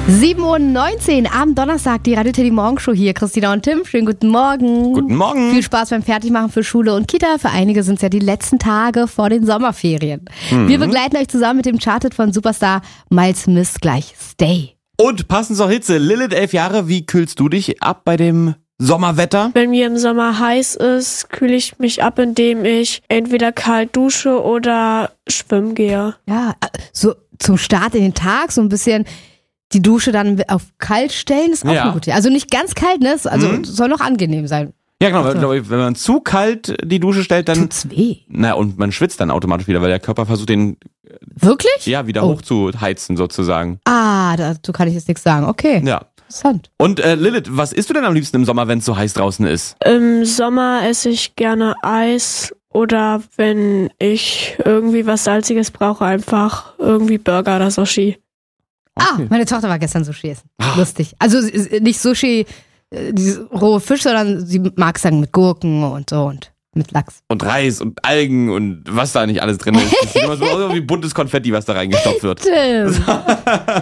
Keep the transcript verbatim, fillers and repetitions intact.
sieben Uhr neunzehn am Donnerstag, die Radio Teddy Morgenshow hier. Christina und Tim, schönen guten Morgen. Guten Morgen. Viel Spaß beim Fertigmachen für Schule und Kita. Für einige sind es ja die letzten Tage vor den Sommerferien. Mhm. Wir begleiten euch zusammen mit dem Charted von Superstar Miles Smith gleich Stay. Und passend zur Hitze, Lilith, elf Jahre, wie kühlst du dich ab bei dem Sommerwetter? Wenn mir im Sommer heiß ist, kühle ich mich ab, indem ich entweder kalt dusche oder schwimmen gehe. Ja, so zum Start in den Tag, so ein bisschen die Dusche dann auf kalt stellen, ist auch Ja. eine gute Idee. Also nicht ganz kalt, ne? Also Mhm. soll noch angenehm sein. Ja, genau, weil, wenn man zu kalt die Dusche stellt, dann... Tut's weh. Na, und man schwitzt dann automatisch wieder, weil der Körper versucht, den Wirklich? ja wieder Oh. hochzuheizen sozusagen. Ah, dazu kann ich jetzt nichts sagen. Okay, Ja. interessant. Und äh, Lilith, was isst du denn am liebsten im Sommer, wenn es so heiß draußen ist? Im Sommer esse ich gerne Eis oder wenn ich irgendwie was Salziges brauche, einfach irgendwie Burger oder Sushi. Ah, Okay. meine Tochter war gestern Sushi essen. Ah. Lustig. Also sie ist nicht Sushi, äh, dieses rohe Fisch, sondern sie mag es dann mit Gurken und so und mit Lachs. Und Reis und Algen und was da nicht alles drin ist. Das sieht immer so aus wie buntes Konfetti, was da reingestopft wird. Tim.